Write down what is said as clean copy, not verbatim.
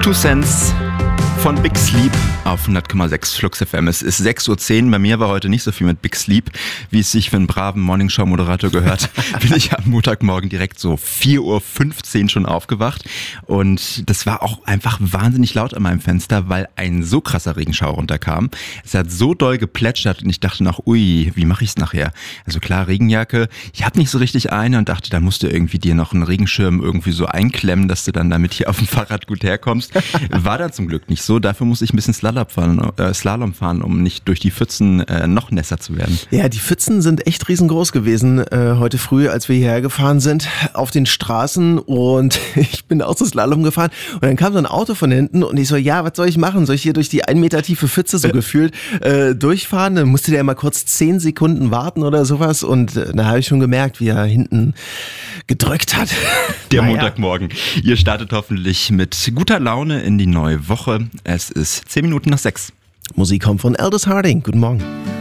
Two Cents von Big Sleep auf 100,6 Flux FM. Es ist 6.10 Uhr. Bei mir war heute nicht so viel mit Big Sleep, wie es sich für einen braven Morningshow-Moderator gehört. Bin ich am Montagmorgen direkt so 4.15 Uhr schon aufgewacht. Und das war auch einfach wahnsinnig laut an meinem Fenster, weil ein so krasser Regenschauer runterkam. Es hat so doll geplätschert und ich dachte noch, ui, wie mache ich es nachher? Also klar, Regenjacke. Ich habe nicht so richtig eine und dachte, da musst du irgendwie dir noch einen Regenschirm irgendwie so einklemmen, dass du dann damit hier auf dem Fahrrad gut herkommst. War dann zum Glück nicht so. Dafür muss ich ein bisschen Slalom fahren, um nicht durch die Pfützen noch nässer zu werden. Ja, die Pfützen sind echt riesengroß gewesen heute früh, als wir hierher gefahren sind, auf den Straßen, und ich bin auch so Slalom gefahren und dann kam so ein Auto von hinten und ich so, ja, was soll ich machen? Soll ich hier durch die 1 Meter tiefe Pfütze so gefühlt durchfahren? Dann musste der mal kurz 10 Sekunden warten oder sowas, und da habe ich schon gemerkt, wie er hinten gedrückt hat. Der Montagmorgen. Ihr startet hoffentlich mit guter Laune in die neue Woche. Es ist 10 Minuten nach 6. Musik kommt von Aldous Harding. Guten Morgen.